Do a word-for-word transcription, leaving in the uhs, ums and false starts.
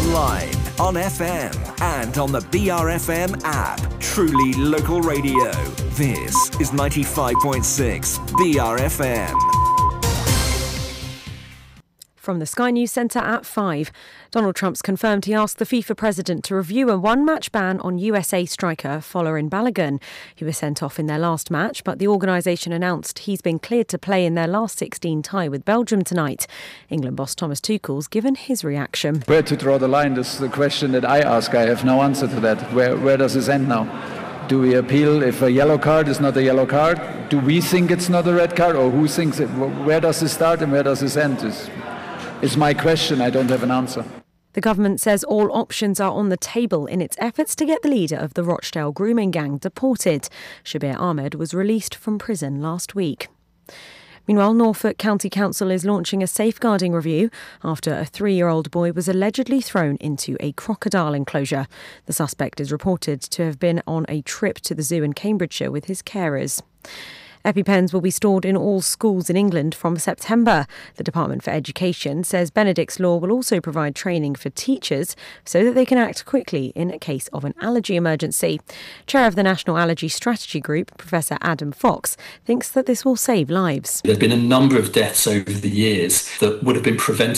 online, on F M, and on the B R F M app. Truly local radio. This is ninety-five point six B R F M. From the Sky News Centre at five, Donald Trump's confirmed he asked the FIFA president to review a one-match ban on U S A striker Folarin Balogun. He was sent off in their last match, but the organisation announced he's been cleared to play in their last sixteen tie with Belgium tonight. England boss Thomas Tuchel's given his reaction. Where to draw the line? This is the question that I ask. I have no answer to that. Where, where does this end now? Do we appeal if a yellow card is not a yellow card? Do we think it's not a red card, or who thinks it? Where does this start and where does this end? Is is my question. I don't have an answer. The government says all options are on the table in its efforts to get the leader of the Rochdale grooming gang deported. Shabir Ahmed was released from prison last week. Meanwhile, Norfolk County Council is launching a safeguarding review after a three-year-old boy was allegedly thrown into a crocodile enclosure. The suspect is reported to have been on a trip to the zoo in Cambridgeshire with his carers. EpiPens will be stored in all schools in England from September. The Department for Education says Benedict's Law will also provide training for teachers so that they can act quickly in a case of an allergy emergency. Chair of the National Allergy Strategy Group, Professor Adam Fox, thinks that this will save lives. There have been a number of deaths over the years that would have been prevented